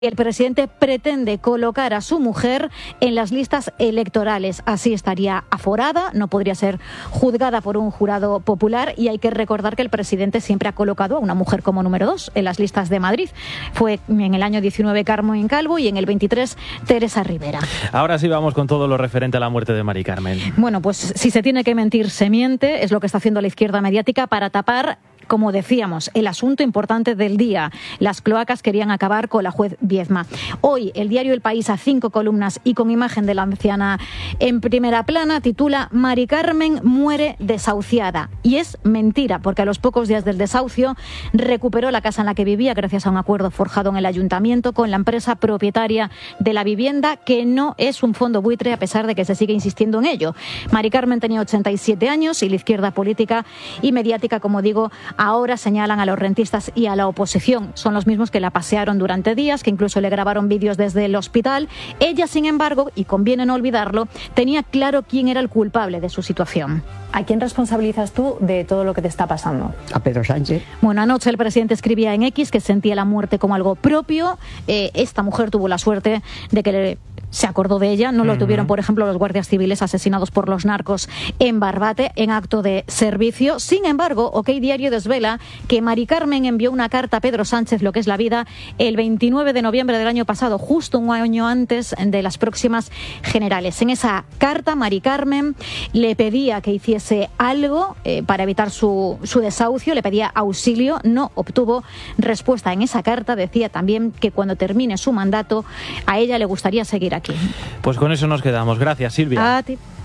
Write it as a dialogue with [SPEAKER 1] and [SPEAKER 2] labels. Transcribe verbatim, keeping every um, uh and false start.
[SPEAKER 1] El presidente pretende colocar a su mujer en las listas electorales. Así estaría aforada, no podría ser juzgada por un jurado popular, y hay que recordar que el presidente siempre ha colocado a una mujer como número dos en las listas de Madrid. Fue en el año diecinueve Carmen Calvo y en el veintitrés Teresa Rivera.
[SPEAKER 2] Ahora sí vamos con todo lo referente a la muerte de Mari Carmen.
[SPEAKER 1] Bueno, pues si se tiene que mentir, se miente. Es lo que está haciendo la izquierda mediática para tapar, como decíamos, el asunto importante del día. Las cloacas querían acabar con la juez Viedma. Hoy el diario El País, a cinco columnas y con imagen de la anciana en primera plana, titula Mari Carmen muere desahuciada. Y es mentira, porque a los pocos días del desahucio recuperó la casa en la que vivía gracias a un acuerdo forjado en el ayuntamiento con la empresa propietaria de la vivienda, que no es un fondo buitre a pesar de que se sigue insistiendo en ello. Mari Carmen tenía ochenta y siete años y la izquierda política y mediática, como digo, ahora señalan a los rentistas y a la oposición. Son los mismos que la pasearon durante días, que incluso le grabaron vídeos desde el hospital. Ella, sin embargo, y conviene no olvidarlo, tenía claro quién era el culpable de su situación.
[SPEAKER 3] ¿A quién responsabilizas tú de todo lo que te está pasando?
[SPEAKER 4] A Pedro Sánchez.
[SPEAKER 1] Bueno, anoche el presidente escribía en X que sentía la muerte como algo propio. Eh, esta mujer tuvo la suerte de que le... se acordó de ella. No lo tuvieron, por ejemplo, los guardias civiles asesinados por los narcos en Barbate en acto de servicio. Sin embargo, OK Diario desvela que Mari Carmen envió una carta a Pedro Sánchez, lo que es la vida, el veintinueve de noviembre del año pasado, justo un año antes de las próximas generales. En esa carta, Mari Carmen le pedía que hiciese algo eh, para evitar su, su desahucio, le pedía auxilio, no obtuvo respuesta. En esa carta decía también que cuando termine su mandato, a ella le gustaría seguir aquí.
[SPEAKER 2] Pues con eso nos quedamos. Gracias, Silvia.
[SPEAKER 1] A ti.